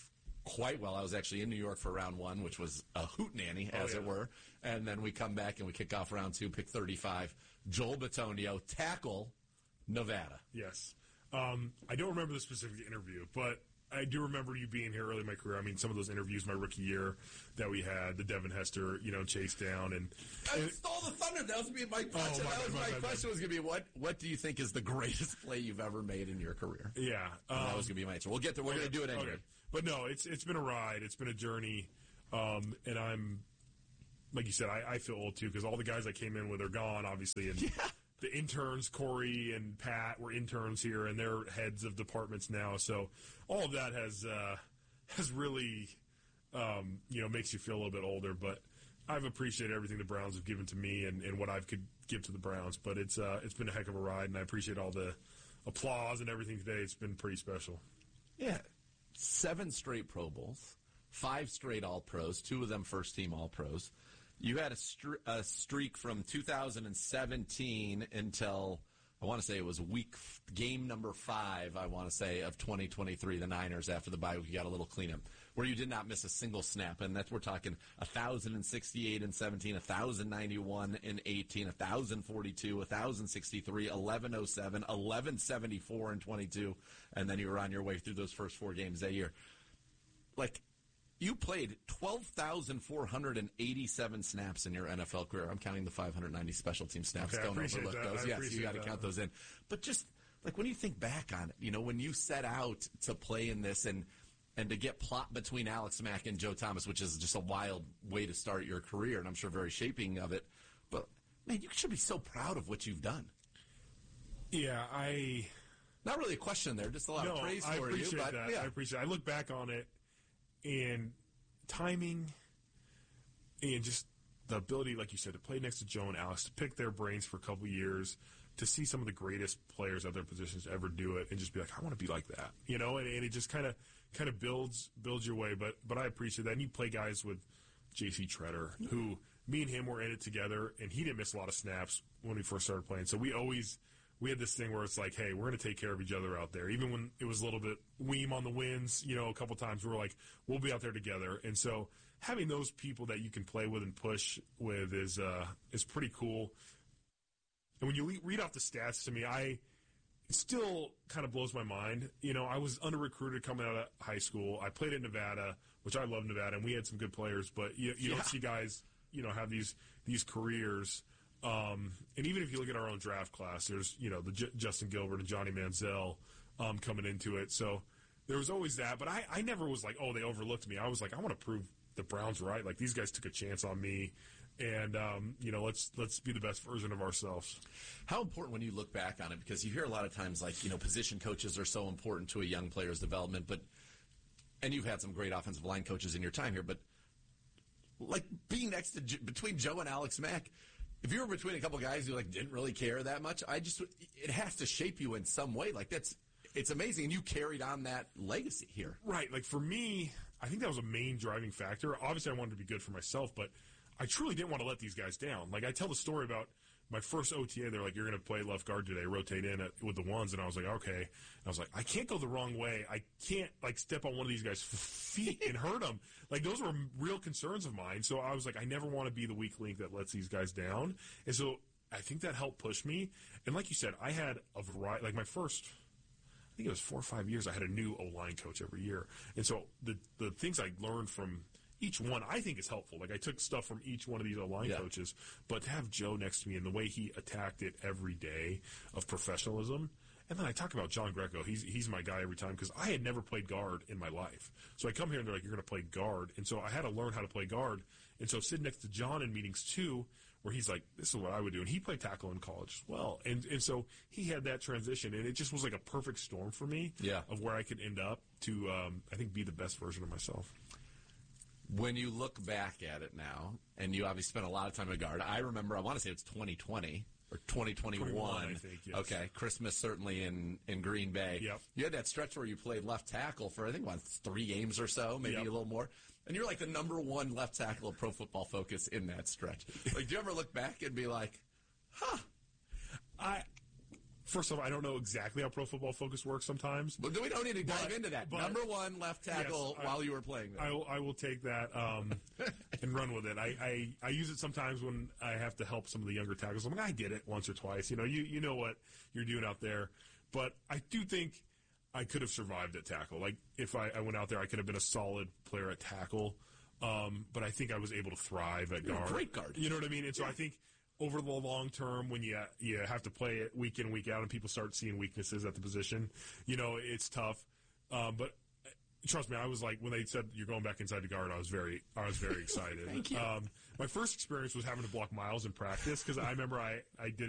quite well. I was actually in New York for round 1, which was a hootenanny, as it were. And then we come back and we kick off round 2, pick 35. Joel Bitonio, tackle, Nevada. Yes. I don't remember the specific interview, but I do remember you being here early in my career. I mean, some of those interviews my rookie year that we had, the Devin Hester, chase down. And I stole the thunder. That was my question. My question was going to be, what do you think is the greatest play you've ever made in your career? Yeah. That was going to be my answer. We'll get there. We're going to do it anyway. Okay. But no, it's been a ride. It's been a journey. And I'm, like you said, I feel old too because all the guys I came in with are gone, obviously. And the interns, Corey and Pat, were interns here, and they're heads of departments now. So all of that has really, makes you feel a little bit older. But I've appreciated everything the Browns have given to me and what I could give to the Browns. But it's been a heck of a ride, and I appreciate all the applause and everything today. It's been pretty special. Yeah. 7 straight Pro Bowls, 5 straight All-Pros, 2 of them first-team All-Pros. You had a streak from 2017 until, I want to say it was game number 5, I want to say, of 2023, the Niners, after the bye week. You got a little cleanup, where you did not miss a single snap. And we're talking 1,068 in 17, 1,091 in 18, 1,042, 1,063, 1,107, 1,174 in 22. And then you were on your way through those first 4 games that year. You played 12,487 snaps in your NFL career. I'm counting the 590 special team snaps. Okay, Don't overlook those. Yes, you got to count those in. But just when you think back on it, when you set out to play in this and to get plot between Alex Mack and Joe Thomas, which is just a wild way to start your career, and I'm sure very shaping of it. But man, you should be so proud of what you've done. Yeah, not really a question there, just a lot of praise for you. I appreciate that. Yeah. I appreciate it. I look back on it. And timing and just the ability, like you said, to play next to Joe and Alex, to pick their brains for a couple years, to see some of the greatest players at their positions ever do it, and just be like, I want to be like that, and it just kind of builds your way. But I appreciate that. And you play guys with J.C. Treader, who me and him were in it together, and he didn't miss a lot of snaps when we first started playing. So we had this thing where it's like, hey, we're going to take care of each other out there. Even when it was a little bit weem on the winds, a couple times we were like, we'll be out there together. And so having those people that you can play with and push with is pretty cool. And when you read off the stats to me, it still kind of blows my mind. I was under-recruited coming out of high school. I played at Nevada, which I love Nevada, and we had some good players. But you don't see guys, have these careers. And even if you look at our own draft class, there's, the Justin Gilbert and Johnny Manziel coming into it. So there was always that. But I never was like, oh, they overlooked me. I was like, I want to prove the Browns right. Like, these guys took a chance on me. And, let's be the best version of ourselves. How important when you look back on it, because you hear a lot of times, position coaches are so important to a young player's development. And you've had some great offensive line coaches in your time here. But, being between Joe and Alex Mack, if you were between a couple guys who didn't really care that much, it has to shape you in some way. It's amazing, and you carried on that legacy here. Right. For me, I think that was a main driving factor. Obviously, I wanted to be good for myself, but I truly didn't want to let these guys down. I tell the story about my first OTA. They're like, you're going to play left guard today, rotate in with the ones, and I was like, okay. And I was like, I can't go the wrong way. I can't step on one of these guys' feet and hurt them. Those were real concerns of mine. So I was like, I never want to be the weak link that lets these guys down. And so I think that helped push me. And like you said, I had a variety. My first, I think it was 4 or 5 years, I had a new O-line coach every year. And so the things I learned from each one, I think, is helpful. I took stuff from each one of these O-line coaches, but to have Joe next to me and the way he attacked it every day of professionalism. And then I talk about John Greco. He's my guy every time because I had never played guard in my life. So I come here and they're like, you're going to play guard. And so I had to learn how to play guard. And so sitting next to John in meetings too, where he's like, this is what I would do. And he played tackle in college as well. And so he had that transition. And it just was like a perfect storm for me of where I could end up to, I think, be the best version of myself. When you look back at it now, and you obviously spent a lot of time at guard, I remember, I want to say it's 2020 or 2021. I think, yes. Okay, Christmas certainly in Green Bay. Yep. You had that stretch where you played left tackle for, I think, 3 games or so, maybe a little more. And you're the number 1 left tackle of Pro Football Focus in that stretch. Do you ever look back and be like, huh? first of all, I don't know exactly how Pro Football Focus works sometimes. But we don't need to dive into that. Number one left tackle while you were playing there. I will take that and run with it. I use it sometimes when I have to help some of the younger tackles. I'm like, I did it once or twice. You know what you're doing out there. But I do think I could have survived at tackle. Like, if I went out there, I could have been a solid player at tackle. But I think I was able to thrive at guard. Great guard. You know what I mean? And so I think over the long term, when you have to play it week in, week out, and people start seeing weaknesses at the position, it's tough. But trust me, I was like, when they said you're going back inside the guard, I was very excited. Thank you. My first experience was having to block Miles in practice, because I remember I did